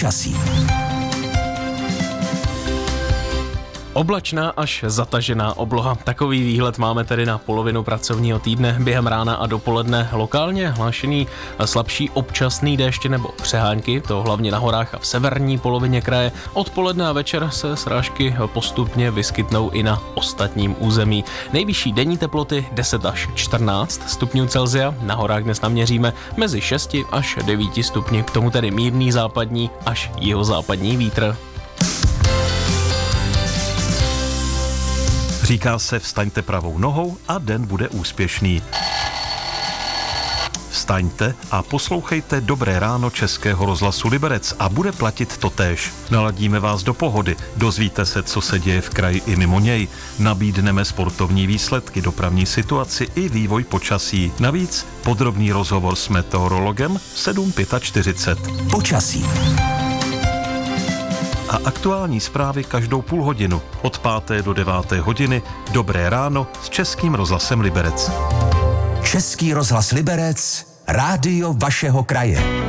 Počasí. Oblačná až zatažená obloha. Takový výhled máme tedy na polovinu pracovního týdne. Během rána a dopoledne lokálně hlášený slabší občasný déště nebo přehánky, to hlavně na horách a v severní polovině kraje. Odpoledne a večer se srážky postupně vyskytnou i na ostatním území. Nejvyšší denní teploty 10 až 14 stupňů Celsia, na horách dnes naměříme mezi 6 až 9 stupni, k tomu tedy mírný západní až jihozápadní vítr. Říká se vstaňte pravou nohou a den bude úspěšný. Vstaňte a poslouchejte Dobré ráno Českého rozhlasu Liberec a bude platit totéž. Naladíme vás do pohody, dozvíte se, co se děje v kraji i mimo něj. Nabídneme sportovní výsledky, dopravní situaci i vývoj počasí. Navíc podrobný rozhovor s meteorologem 7:45. Počasí. A aktuální zprávy každou půl hodinu. Od 5. do 9. hodiny Dobré ráno s Českým rozhlasem Liberec. Český rozhlas Liberec, rádio vašeho kraje.